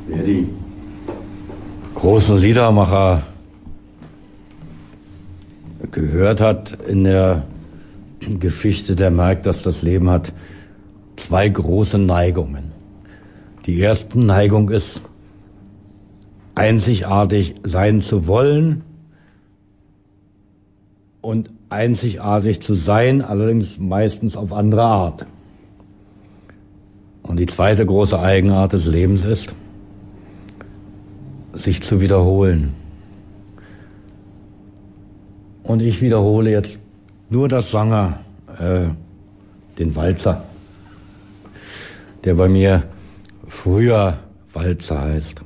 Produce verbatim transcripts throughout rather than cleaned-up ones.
Wer die großen Liedermacher gehört hat in der Geschichte, der merkt, dass das Leben hat zwei große Neigungen. Die erste Neigung ist, einzigartig sein zu wollen und einzigartig zu sein, allerdings meistens auf andere Art. Und die zweite große Eigenart des Lebens ist, sich zu wiederholen. Und ich wiederhole jetzt nur das Sanger, äh, den Walzer, der bei mir früher Walzer heißt.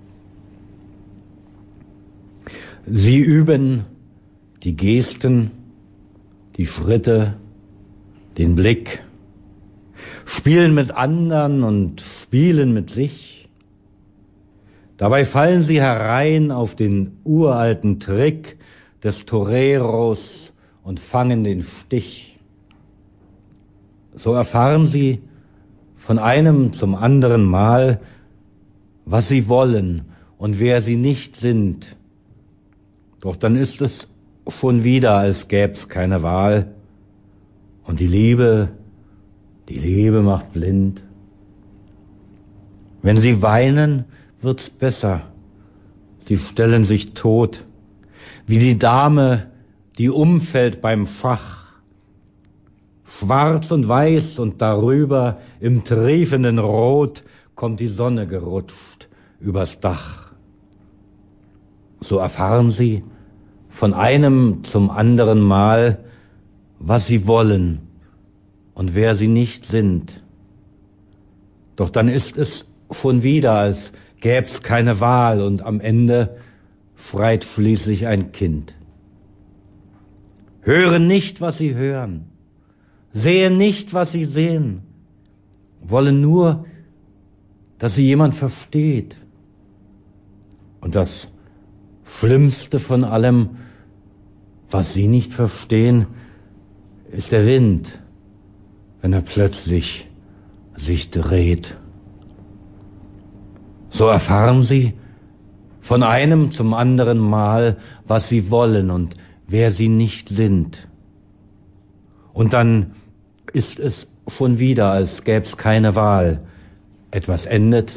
Sie üben die Gesten, die Schritte, den Blick, spielen mit anderen und spielen mit sich. Dabei fallen sie herein auf den uralten Trick des Toreros und fangen den Stich. So erfahren sie von einem zum anderen Mal, was sie wollen und wer sie nicht sind. Doch dann ist es schon wieder, als gäb's keine Wahl. Und die Liebe, die Liebe macht blind. Wenn sie weinen, wird's besser. Sie stellen sich tot, wie die Dame, die umfällt beim Schach. Schwarz und weiß und darüber im triefenden Rot kommt die Sonne gerutscht übers Dach. So erfahren sie von einem zum anderen Mal, was sie wollen und wer sie nicht sind. Doch dann ist es schon wieder, als gäb's keine Wahl und am Ende schreit schließlich ein Kind. Hören nicht, was sie hören, sehen nicht, was sie sehen, wollen nur, dass sie jemand versteht. Und das Schlimmste von allem, was sie nicht verstehen, ist der Wind, wenn er plötzlich sich dreht. So erfahren sie von einem zum anderen Mal, was sie wollen und wer sie nicht sind. Und dann ist es schon wieder, als gäb's keine Wahl. Etwas endet